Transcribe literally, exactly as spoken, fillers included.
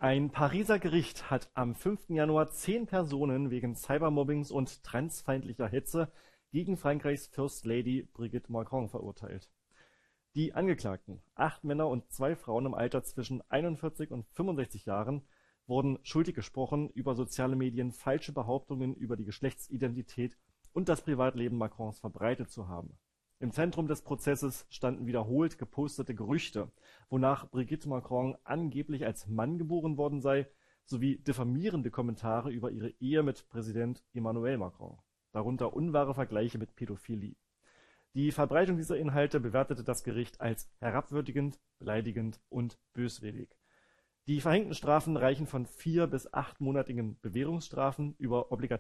Ein Pariser Gericht hat am fünften Januar zehn Personen wegen Cybermobbings und transfeindlicher Hetze gegen Frankreichs First Lady Brigitte Macron verurteilt. Die Angeklagten, acht Männer und zwei Frauen im Alter zwischen einundvierzig und fünfundsechzig Jahren, wurden schuldig gesprochen, über soziale Medien falsche Behauptungen über die Geschlechtsidentität und das Privatleben Macrons verbreitet zu haben. Im Zentrum des Prozesses standen wiederholt gepostete Gerüchte, wonach Brigitte Macron angeblich als Mann geboren worden sei, sowie diffamierende Kommentare über ihre Ehe mit Präsident Emmanuel Macron, darunter unwahre Vergleiche mit Pädophilie. Die Verbreitung dieser Inhalte bewertete das Gericht als herabwürdigend, beleidigend und böswillig. Die verhängten Strafen reichen von vier bis achtmonatigen Bewährungsstrafen über obligatorische